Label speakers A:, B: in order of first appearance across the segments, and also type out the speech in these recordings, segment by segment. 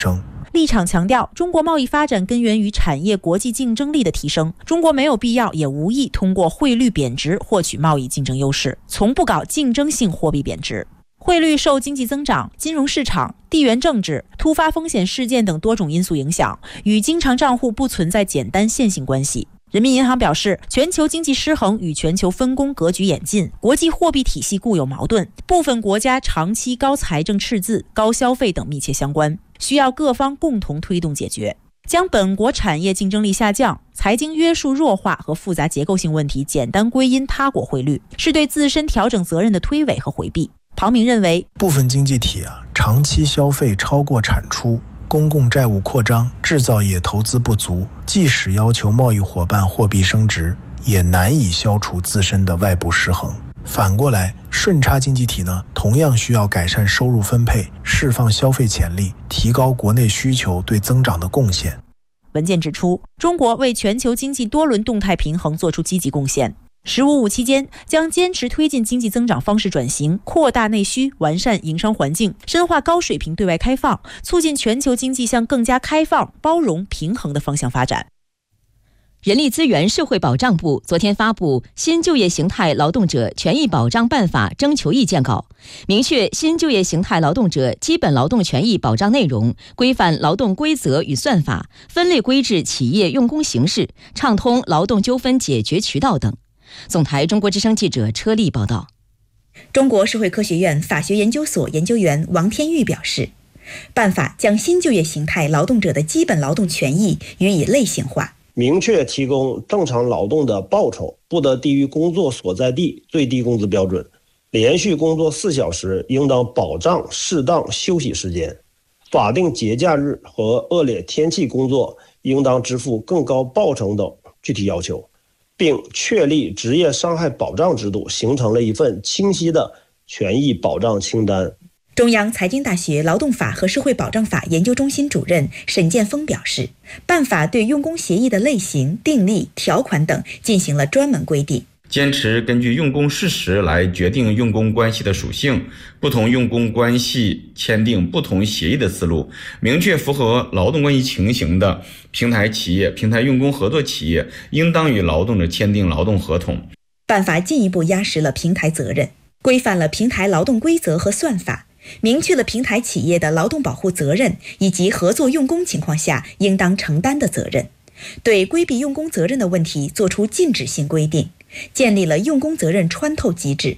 A: 立场强调，中国贸易发展根源于产业国际竞争力的提升，中国没有必要也无意通过汇率贬值获取贸易竞争优势，从不搞竞争性货币贬值。汇率受经济增长、金融市场、地缘政治、突发风险事件等多种因素影响，与经常账户不存在简单线性关系。人民银行表示，全球经济失衡与全球分工格局演进、国际货币体系固有矛盾、部分国家长期高财政赤字、高消费等密切相关，需要各方共同推动解决。将本国产业竞争力下降、财经约束弱化和复杂结构性问题简单归因他国汇率，是对自身调整责任的推诿和回避。庞明认为，
B: 部分经济体长期消费超过产出，公共债务扩张，制造业投资不足，即使要求贸易伙伴货币升值，也难以消除自身的外部失衡。反过来，顺差经济体同样需要改善收入分配，释放消费潜力，提高国内需求对增长的贡献。
A: 文件指出，中国为全球经济多轮动态平衡做出积极贡献。“15+5”期间，将坚持推进经济增长方式转型，扩大内需，完善营商环境，深化高水平对外开放，促进全球经济向更加开放、包容、平衡的方向发展。
C: 人力资源社会保障部昨天发布《新就业形态劳动者权益保障办法》征求意见稿，明确新就业形态劳动者基本劳动权益保障内容，规范劳动规则与算法，分类规制企业用工形式，畅通劳动纠纷解决渠道等。总台中国之声记者车丽报道。
D: 中国社会科学院法学研究所研究员王天玉表示，办法将新就业形态劳动者的基本劳动权益予以类型化，
E: 明确提供正常劳动的报酬不得低于工作所在地最低工资标准，连续工作4小时应当保障适当休息时间，法定节假日和恶劣天气工作应当支付更高报酬等具体要求，并确立职业伤害保障制度，形成了一份清晰的权益保障清单。
D: 中央财经大学劳动法和社会保障法研究中心主任沈建峰表示，办法对用工协议的类型、订立、条款等进行了专门规定，
F: 坚持根据用工事实来决定用工关系的属性，不同用工关系签订不同协议的思路，明确符合劳动关系情形的平台企业、平台用工合作企业应当与劳动者签订劳动合同。
D: 办法进一步压实了平台责任，规范了平台劳动规则和算法，明确了平台企业的劳动保护责任以及合作用工情况下应当承担的责任，对规避用工责任的问题作出禁止性规定，建立了用工责任穿透机制。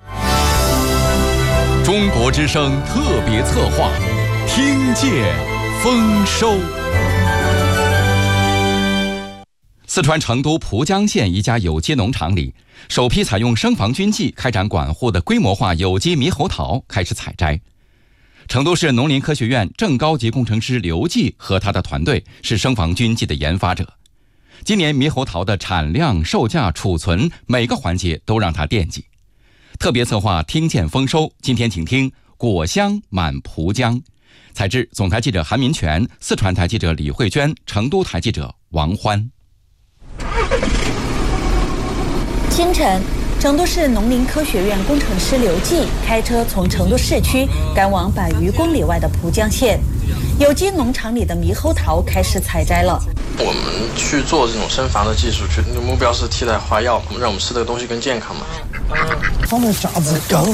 G: 中国之声特别策划，听见丰收。四川成都蒲江县一家有机农场里，首批采用生防菌剂开展管护的规模化有机猕猴桃开始采摘。成都市农林科学院正高级工程师刘继和他的团队是生防菌剂的研发者。今年猕猴桃的产量、售价、储存每个环节都让他惦记。特别策划听见丰收，今天请听果香满蒲江。采制总台记者韩民权，四川台记者李慧娟，成都台记者王欢。
D: 清晨，成都市农林科学院工程师刘继开车从成都市区赶往100余公里外的蒲江县，有机农场里的猕猴桃开始采摘了。
H: 我们去做这种生防的技术，目标是替代花药，让我们吃的东西更健康嘛。
B: 放在架子缸。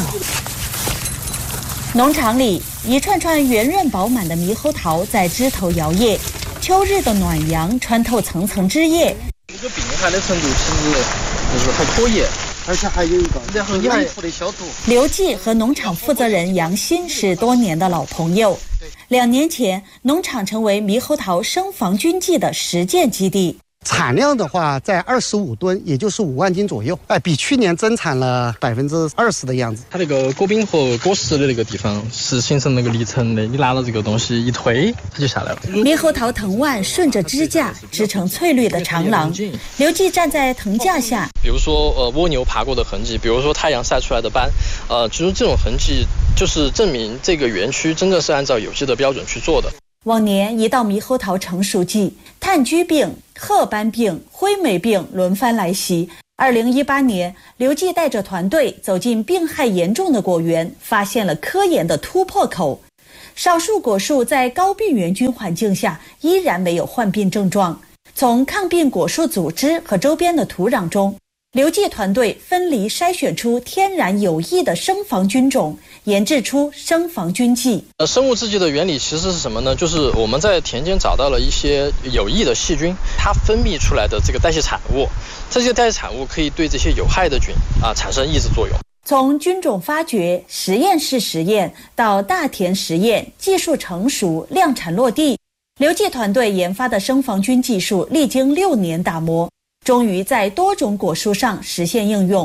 D: 农场里一串串圆润饱满的猕猴桃在枝头摇曳，秋日的暖阳穿透层层枝叶。
H: 这个病害的程度其实就是还可以，而且还有一个然后有一处的消毒。
D: 刘继和农场负责人杨鑫是多年的老朋友，2年前农场成为猕猴桃生防菌剂的实践基地。
I: 产量的话在25吨，也就是5万斤左右，比去年增产了20%的样子。
H: 它那个果柄和果实的那个地方是形成那个离层的，你拿到这个东西一推，它就下来了。
D: 猕猴桃藤蔓顺着支架织成翠绿的长廊，刘继站在藤架下，
H: 比如说蜗牛爬过的痕迹，比如说太阳晒出来的斑，就是这种痕迹，就是证明这个园区真正是按照有机的标准去做的。
D: 往年一到猕猴桃成熟季，炭疽病、褐斑病、灰霉病轮番来袭。2018年，刘继带着团队走进病害严重的果园，发现了科研的突破口。
J: 少数果树在高病原菌环境下依然没有患病症状。从抗病果树组织和周边的土壤中，刘记团队分离筛选出天然有益的生防菌种，研制出生防菌剂。
H: 生物制剂的原理其实是什么呢？就是我们在田间找到了一些有益的细菌，它分泌出来的这个代谢产物，这些代谢产物可以对这些有害的菌产生抑制作用。
J: 从菌种发掘、实验室实验到大田实验，技术成熟、量产落地，刘记团队研发的生防菌技术历经6年打磨，终于在多种果树上实现应用。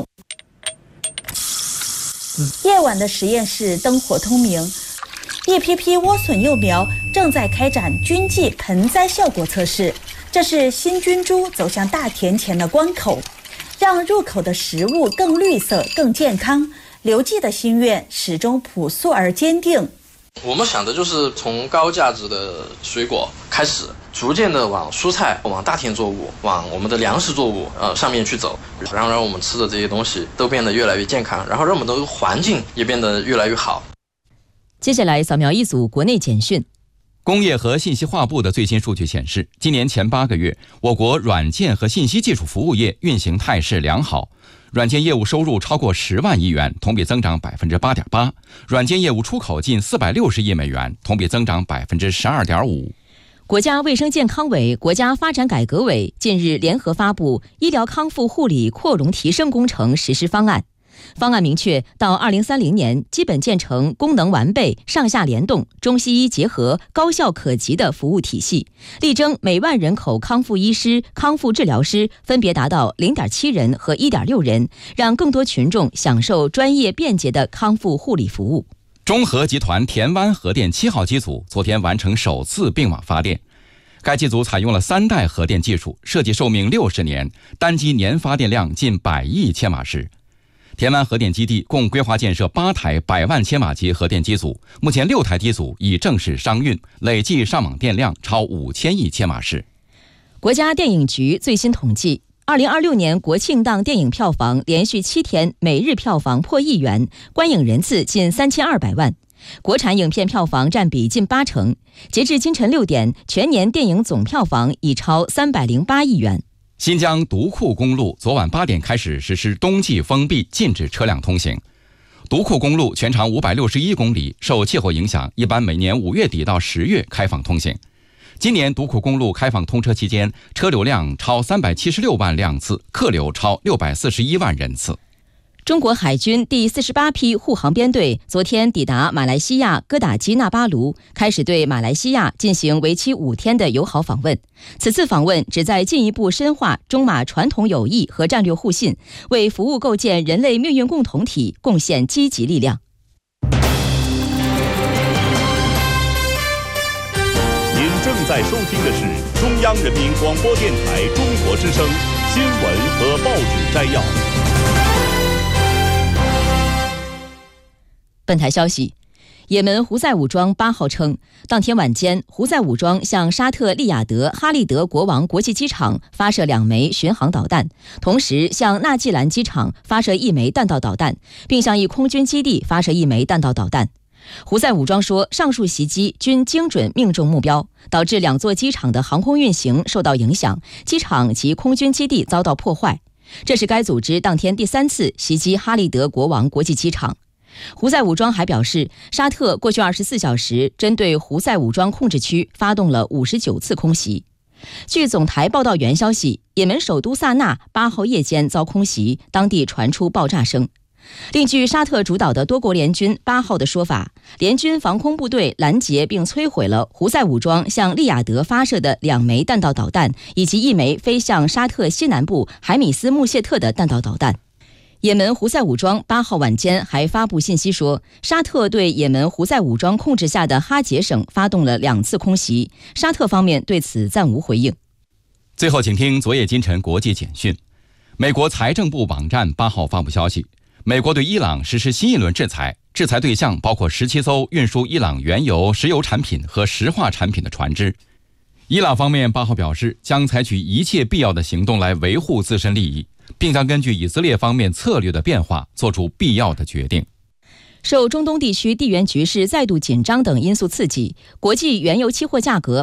J: 夜晚的实验室灯火通明，一批批莴笋幼苗正在开展菌剂盆栽效果测试。这是新菌株走向大田前的关口，让入口的食物更绿色、更健康。刘记的心愿始终朴素而坚定。
H: 我们想的就是从高价值的水果开始，逐渐的往蔬菜、往大田作物、往我们的粮食作物上面去走，然后让我们吃的这些东西都变得越来越健康，然后让我们的环境也变得越来越好。
C: 接下来扫描一组国内简讯。
G: 工业和信息化部的最新数据显示，今年前8个月，我国软件和信息技术服务业运行态势良好，软件业务收入超过10万亿元，同比增长 8.8%， 软件业务出口近460亿美元，同比增长 12.5%。
C: 国家卫生健康委、国家发展改革委近日联合发布《医疗康复护理扩容提升工程实施方案》。方案明确，到2030年，基本建成功能完备、上下联动、中西医结合、高效可及的服务体系，力争每万人口康复医师、康复治疗师分别达到0.7人和1.6人，让更多群众享受专业便捷的康复护理服务。
G: 中核集团田湾核电7号机组昨天完成首次并网发电。该机组采用了3代核电技术，设计寿命60年，单机年发电量近100亿千瓦时。田湾核电基地共规划建设8台100万千瓦级核电机组，目前6台机组已正式商运，累计上网电量超5000亿千瓦时。
C: 国家电影局最新统计，2026年国庆档电影票房连续7天每日票房破1亿元，观影人次近3200万，国产影片票房占比近80%。截至今晨6点，全年电影总票房已超308亿元。
G: 新疆独库公路昨晚8点开始实施冬季封闭，禁止车辆通行。独库公路全长561公里，受气候影响，一般每年5月底到10月开放通行。今年独库公路开放通车期间，车流量超376万辆次，客流超641万人次。
C: 中国海军第48批护航编队昨天抵达马来西亚哥打基纳巴卢，开始对马来西亚进行为期5天的友好访问。此次访问旨在进一步深化中马传统友谊和战略互信，为服务构建人类命运共同体贡献积极力量。
K: 您正在收听的是中央人民广播电台中国之声新闻和报纸摘要。
C: 本台消息，也门胡塞武装8号称，当天晚间，胡塞武装向沙特利雅得哈利德国王国际机场发射2枚巡航导弹，同时向纳季兰机场发射1枚弹道导弹，并向一空军基地发射1枚弹道导弹。胡塞武装说，上述袭击均精准命中目标，导致2座机场的航空运行受到影响，机场及空军基地遭到破坏。这是该组织当天第3次袭击哈利德国王国际机场。胡塞武装还表示，沙特过去24小时针对胡塞武装控制区发动了59次空袭。据总台报道员消息，也门首都萨那8号夜间遭空袭，当地传出爆炸声。另据沙特主导的多国联军8号的说法，联军防空部队拦截并摧毁了胡塞武装向利雅得发射的2枚弹道导弹，以及1枚飞向沙特西南部海米斯穆谢特的弹道导弹。也门胡塞武装8号晚间还发布信息说，沙特对也门胡塞武装控制下的哈杰省发动了2次空袭，沙特方面对此暂无回应。
G: 最后请听昨夜今晨国际简讯。美国财政部网站8号发布消息，美国对伊朗实施新一轮制裁，制裁对象包括17艘运输伊朗原油、石油产品和石化产品的船只。伊朗方面8号表示，将采取一切必要的行动来维护自身利益，并将根据以色列方面策略的变化做出必要的决定。
C: 受中东地区地缘局势再度紧张等因素刺激，国际原油期货价格